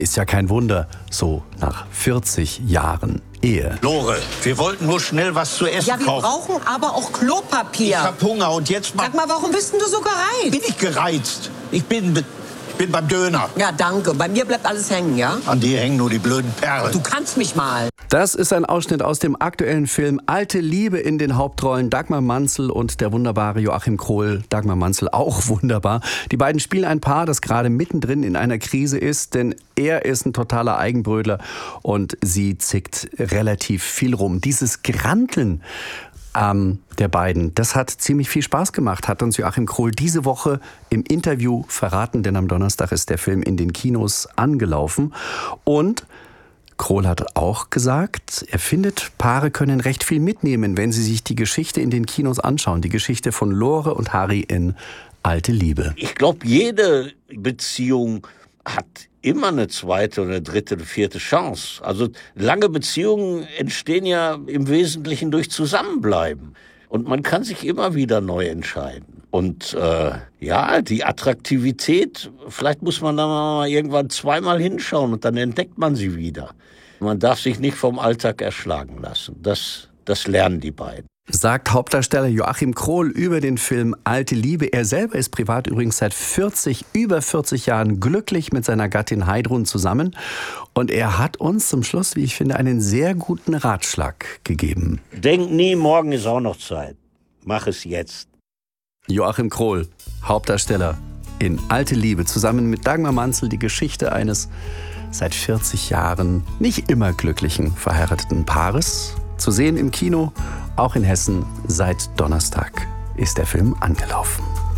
Ist ja kein Wunder, so nach 40 Jahren Ehe. Lore, wir wollten nur schnell was zu essen kaufen. Ja, wir brauchen aber auch Klopapier. Ich hab Hunger und jetzt mal... Sag mal, warum bist denn du so gereizt? Bin ich gereizt? Ich bin beim Döner. Ja, danke. Bei mir bleibt alles hängen, ja? An dir hängen nur die blöden Perlen. Du kannst mich mal. Das ist ein Ausschnitt aus dem aktuellen Film Alte Liebe, in den Hauptrollen Dagmar Manzel und der wunderbare Joachim Krohl. Dagmar Manzel auch wunderbar. Die beiden spielen ein Paar, das gerade mittendrin in einer Krise ist, denn er ist ein totaler Eigenbrötler und sie zickt relativ viel rum. Dieses Granteln der beiden, das hat ziemlich viel Spaß gemacht, hat uns Joachim Krohl diese Woche im Interview verraten, denn am Donnerstag ist der Film in den Kinos angelaufen. Und Krohl hat auch gesagt, er findet, Paare können recht viel mitnehmen, wenn sie sich die Geschichte in den Kinos anschauen. Die Geschichte von Lore und Harry in Alte Liebe. Ich glaube, jede Beziehung hat immer eine zweite oder dritte oder vierte Chance. Also lange Beziehungen entstehen ja im Wesentlichen durch Zusammenbleiben. Und man kann sich immer wieder neu entscheiden. Und ja, die Attraktivität, vielleicht muss man da mal irgendwann zweimal hinschauen und dann entdeckt man sie wieder. Man darf sich nicht vom Alltag erschlagen lassen. Das lernen die beiden. Sagt Hauptdarsteller Joachim Krohl über den Film Alte Liebe. Er selber ist privat übrigens seit über 40 Jahren glücklich mit seiner Gattin Heidrun zusammen. Und er hat uns zum Schluss, wie ich finde, einen sehr guten Ratschlag gegeben. Denk nie, morgen ist auch noch Zeit. Mach es jetzt. Joachim Krohl, Hauptdarsteller in Alte Liebe, zusammen mit Dagmar Manzel, die Geschichte eines seit 40 Jahren nicht immer glücklichen verheirateten Paares. Zu sehen im Kino, auch in Hessen. Seit Donnerstag ist der Film angelaufen.